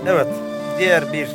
Evet, diğer bir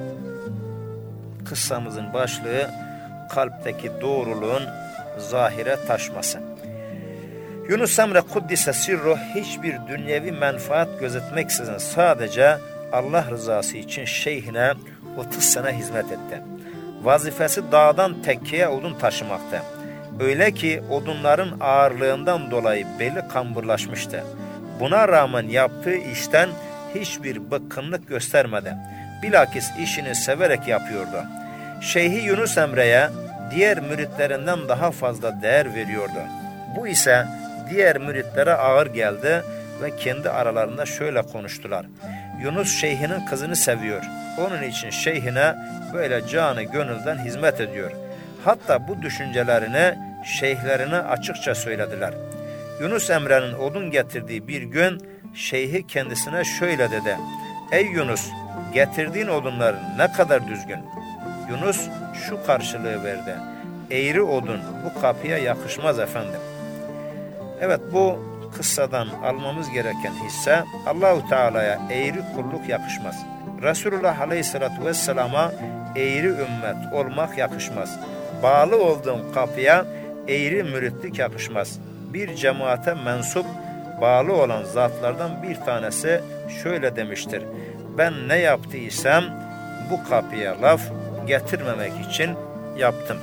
kıssamızın başlığı kalpteki doğruluğun zahire taşması. Yunus Emre Kuddise Sirruh hiçbir dünyevi menfaat gözetmeksizin sadece Allah rızası için şeyhine 30 sene hizmet etti. Vazifesi dağdan tekkeye odun taşımaktı. Öyle ki odunların ağırlığından dolayı beli kamburlaşmıştı. Buna rağmen yaptığı işten hiçbir bıkkınlık göstermedi. Bilakis işini severek yapıyordu. Şeyhi Yunus Emre'ye diğer müritlerinden daha fazla değer veriyordu. Bu ise diğer müritlere ağır geldi ve kendi aralarında şöyle konuştular. Yunus şeyhinin kızını seviyor. Onun için şeyhine böyle canı gönülden hizmet ediyor. Hatta bu düşüncelerini şeyhlerine açıkça söylediler. Yunus Emre'nin odun getirdiği bir gün şeyhi kendisine şöyle dedi. Ey Yunus, getirdiğin odunlar ne kadar düzgün. Yunus şu karşılığı verdi. Eğri odun bu kapıya yakışmaz efendim. Evet, bu kıssadan almamız gereken hisse Allah-u Teala'ya eğri kulluk yakışmaz. Resulullah Aleyhisselatü Vesselam'a eğri ümmet olmak yakışmaz. Bağlı olduğun kapıya eğri müritlik yakışmaz. Bir cemaate mensup bağlı olan zatlardan bir tanesi şöyle demiştir. Ben ne yaptıysam bu kapıya laf getirmemek için yaptım.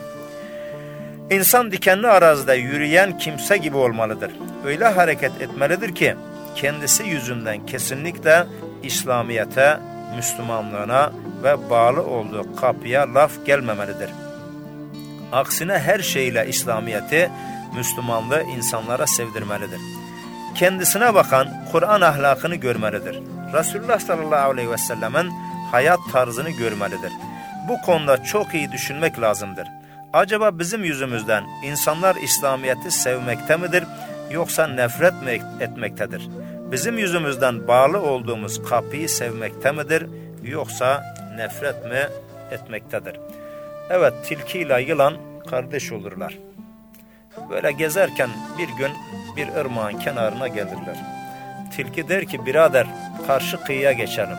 İnsan dikenli arazide yürüyen kimse gibi olmalıdır. Öyle hareket etmelidir ki kendisi yüzünden kesinlikle İslamiyete, Müslümanlığına ve bağlı olduğu kapıya laf gelmemelidir. Aksine her şeyle İslamiyeti, Müslümanlığı insanlara sevdirmelidir. Kendisine bakan Kur'an ahlakını görmelidir. Resulullah sallallahu aleyhi ve sellemin hayat tarzını görmelidir. Bu konuda çok iyi düşünmek lazımdır. Acaba bizim yüzümüzden insanlar İslamiyet'i sevmekte midir yoksa nefret mi etmektedir? Bizim yüzümüzden bağlı olduğumuz kapıyı sevmekte midir yoksa nefret mi etmektedir? Evet, tilki ile yılan kardeş olurlar. Böyle gezerken bir gün bir ırmağın kenarına gelirler. Tilki der ki birader karşı kıyıya geçelim.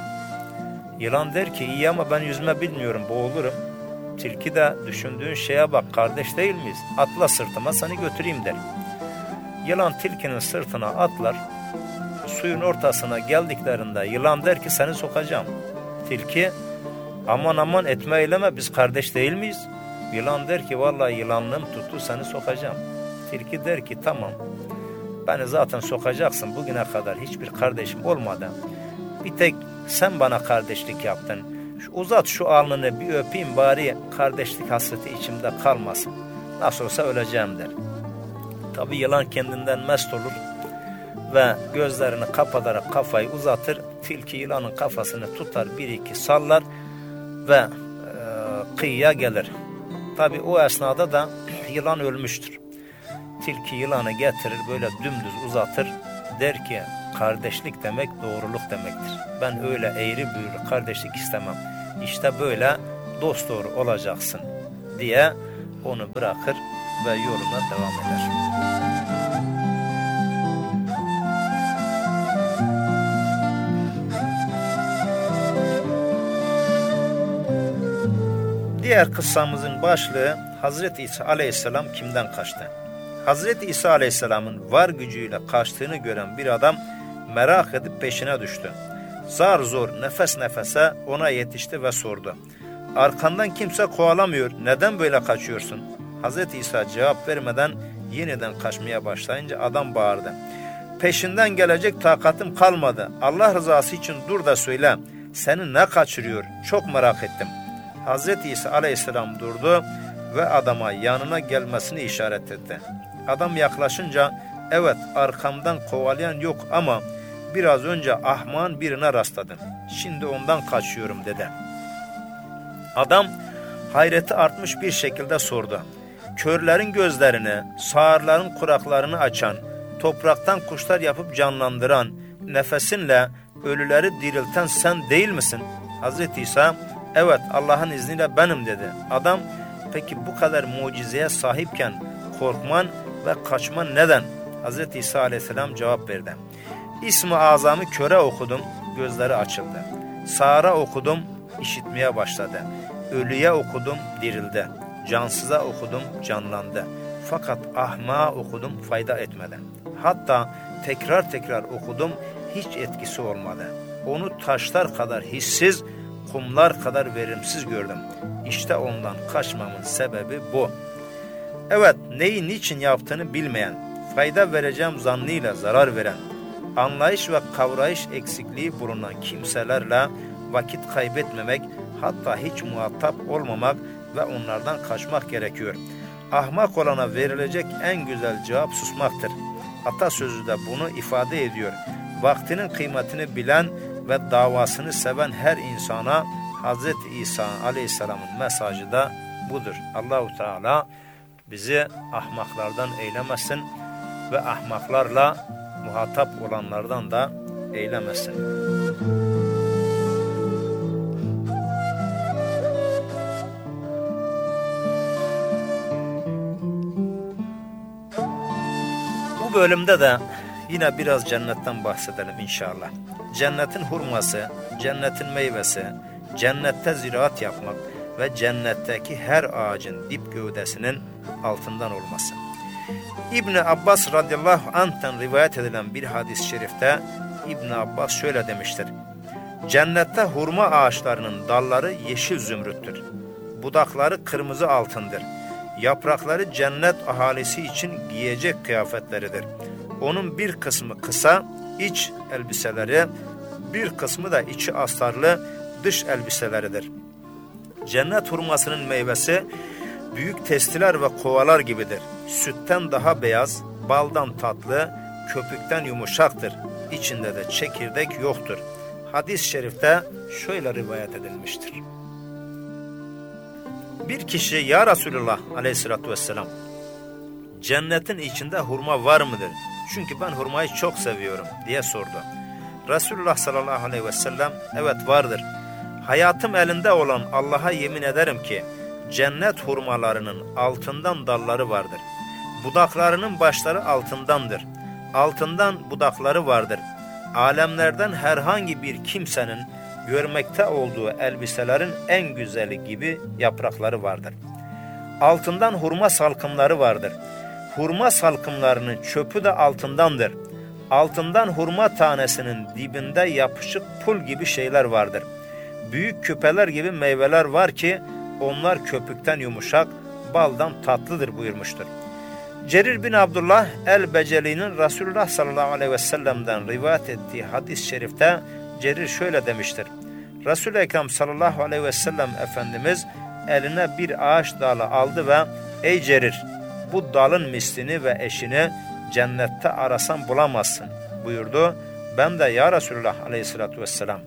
Yılan der ki iyi ama ben yüzme bilmiyorum, boğulurum. Tilki de düşündüğün şeye bak, kardeş değil miyiz? Atla sırtıma seni götüreyim der. Yılan tilkinin sırtına atlar. Suyun ortasına geldiklerinde yılan der ki seni sokacağım. Tilki aman aman etme eyleme, biz kardeş değil miyiz? Yılan der ki vallahi yılanlığım tuttu, seni sokacağım. Tilki der ki tamam, beni zaten sokacaksın, bugüne kadar hiçbir kardeşim olmadı. Bir tek sen bana kardeşlik yaptın. Uzat şu alnını bir öpeyim bari, kardeşlik hasreti içimde kalmasın. Nasıl olsa öleceğim der. Tabi yılan kendinden mest olur ve gözlerini kapatarak kafayı uzatır. Tilki yılanın kafasını tutar, bir iki sallar ve kıyıya gelir. Tabi o esnada da yılan ölmüştür. Tilki yılanı getirir, böyle dümdüz uzatır. Der ki kardeşlik demek doğruluk demektir. Ben öyle eğri büğrü kardeşlik istemem. İşte böyle dosdoğru olacaksın diye onu bırakır ve yoluna devam eder. Diğer kıssamızın başlığı Hazreti İsa Aleyhisselam kimden kaçtı? Hazreti İsa Aleyhisselam'ın var gücüyle kaçtığını gören bir adam merak edip peşine düştü. Zar zor nefes nefese ona yetişti ve sordu. Arkandan kimse kovalamıyor, neden böyle kaçıyorsun? Hazreti İsa cevap vermeden yeniden kaçmaya başlayınca adam bağırdı. Peşinden gelecek takatım kalmadı. Allah rızası için dur da söyle, seni ne kaçırıyor? Çok merak ettim. Hazreti İsa Aleyhisselam durdu ve adama yanına gelmesini işaret etti. Adam yaklaşınca evet arkamdan kovalayan yok ama biraz önce ahmağın birine rastladım. Şimdi ondan kaçıyorum dedi. Adam hayreti artmış bir şekilde sordu. Körlerin gözlerini, sağırların kulaklarını açan, topraktan kuşlar yapıp canlandıran, nefesinle ölüleri dirilten sen değil misin? Hazreti İsa evet Allah'ın izniyle benim dedi. Adam peki bu kadar mucizeye sahipken korkman ve kaçman neden? Hazreti İsa Aleyhisselam cevap verdi. İsmi azamı köre okudum, gözleri açıldı. Sağıra okudum, işitmeye başladı. Ölüye okudum, dirildi. Cansıza okudum, canlandı. Fakat ahmağa okudum, fayda etmedi. Hatta tekrar tekrar okudum, hiç etkisi olmadı. Onu taşlar kadar hissiz, kumlar kadar verimsiz gördüm. İşte ondan kaçmamın sebebi bu. Evet, neyi niçin yaptığını bilmeyen, fayda vereceğim zannıyla zarar veren, anlayış ve kavrayış eksikliği bulunan kimselerle vakit kaybetmemek, hatta hiç muhatap olmamak ve onlardan kaçmak gerekiyor. Ahmak olana verilecek en güzel cevap susmaktır. Atasözü de bunu ifade ediyor. Vaktinin kıymetini bilen ve davasını seven her insana Hz. İsa Aleyhisselam'ın mesajı da budur. Allahu Teala bizi ahmaklardan eylemesin ve ahmaklarla muhatap olanlardan da eylemesin. Bu bölümde de yine biraz cennetten bahsedelim inşallah. Cennetin hurması, cennetin meyvesi, cennette ziraat yapmak ve cennetteki her ağacın dip gövdesinin altından olması. İbn Abbas radıyallahu anh'tan rivayet edilen bir hadis-i şerifte İbn Abbas şöyle demiştir. Cennette hurma ağaçlarının dalları yeşil zümrüttür. Budakları kırmızı altındır. Yaprakları cennet ahalisi için giyecek kıyafetleridir. Onun bir kısmı kısa iç elbiseleri, bir kısmı da içi astarlı dış elbiseleridir. Cennet hurmasının meyvesi büyük testiler ve kovalar gibidir. Sütten daha beyaz, baldan tatlı, köpükten yumuşaktır. İçinde de çekirdek yoktur. Hadis-i şerifte şöyle rivayet edilmiştir. Bir kişi ya Resulullah aleyhissalatü vesselam, cennetin içinde hurma var mıdır? Çünkü ben hurmayı çok seviyorum diye sordu. Resulullah sallallahu aleyhi ve sellem evet vardır. Hayatım elinde olan Allah'a yemin ederim ki cennet hurmalarının altından dalları vardır. Budaklarının başları altındandır. Altından budakları vardır. Alemlerden herhangi bir kimsenin görmekte olduğu elbiselerin en güzeli gibi yaprakları vardır. Altından hurma salkımları vardır. Hurma salkımlarının çöpü de altındandır. Altından hurma tanesinin dibinde yapışık pul gibi şeyler vardır. Büyük küpeler gibi meyveler var ki onlar köpükten yumuşak, baldan tatlıdır buyurmuştur. Cerir bin Abdullah el-Beceli'nin Resulullah sallallahu aleyhi ve sellem'den rivayet ettiği hadis-i şerifte Cerir şöyle demiştir. Resul-i Ekrem sallallahu aleyhi ve sellem Efendimiz eline bir ağaç dalı aldı ve ey Cerir, bu dalın mislini ve eşini cennette arasan bulamazsın buyurdu. Ben de ya Resulullah aleyhissalatü vesselam,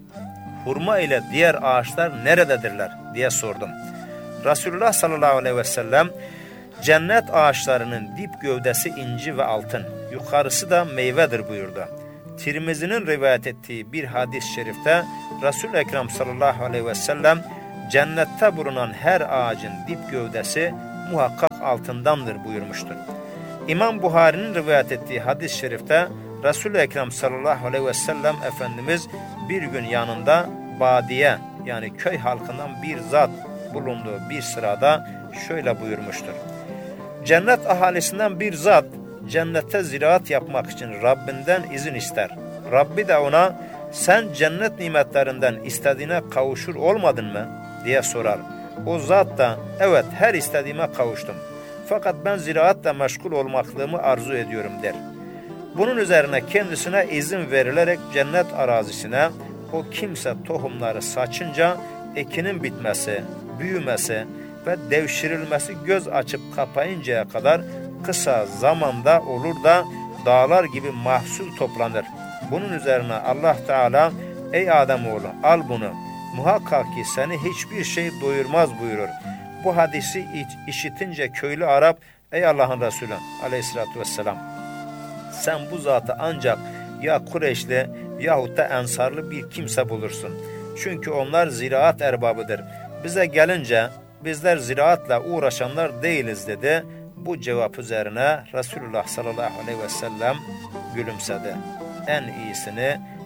hurma ile diğer ağaçlar nerededirler diye sordum. Resulullah sallallahu aleyhi ve sellem cennet ağaçlarının dip gövdesi inci ve altın, yukarısı da meyvedir buyurdu. Tirmizi'nin rivayet ettiği bir hadis-i şerifte Resul-i Ekrem sallallahu aleyhi ve sellem cennette bulunan her ağacın dip gövdesi muhakkak altındandır buyurmuştur. İmam Buhari'nin rivayet ettiği hadis-i şerifte Resul-i Ekrem sallallahu aleyhi ve sellem Efendimiz bir gün yanında badiye yani köy halkından bir zat bulunduğu bir sırada şöyle buyurmuştur. Cennet ahalisinden bir zat cennette ziraat yapmak için Rabbinden izin ister. Rabbi de ona sen cennet nimetlerinden istediğine kavuşur olmadın mı diye sorar. O zat da evet her istediğime kavuştum. Fakat ben ziraatla meşgul olmaklığımı arzu ediyorum der. Bunun üzerine kendisine izin verilerek cennet arazisine o kimse tohumları saçınca ekinin bitmesi, büyümesi ve devşirilmesi göz açıp kapayıncaya kadar kısa zamanda olur da dağlar gibi mahsul toplanır. Bunun üzerine Allah Teala ey Ademoğlu al bunu, muhakkak ki seni hiçbir şey doyurmaz buyurur. Bu hadisi işitince köylü Arap ey Allah'ın Resulü aleyhissalatü vesselam sen bu zatı ancak ya Kureyşli yahut da Ensarlı bir kimse bulursun. Çünkü onlar ziraat erbabıdır. Bize gelince bizler ziraatla uğraşanlar değiliz dedi. Bu cevap üzerine Resulullah sallallahu aleyhi ve sellem gülümsedi. En iyisini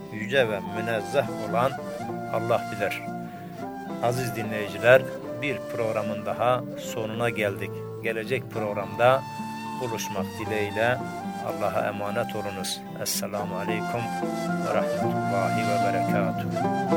yüce ve münezzeh olan Allah bilir. Aziz dinleyiciler, bir programın daha sonuna geldik. Gelecek programda buluşmak dileğiyle Allah'a emanet olunuz. Esselamu Aleyküm ve Rahmetullahi ve Berekatuhu.